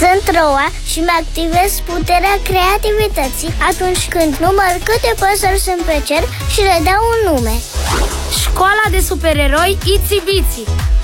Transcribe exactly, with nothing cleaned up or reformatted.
Sunt Roa și mi-activez puterea creativității atunci când număr câte păsări sunt pe cer și le dau un nume. Școala de supereroi Itsy Bitsy.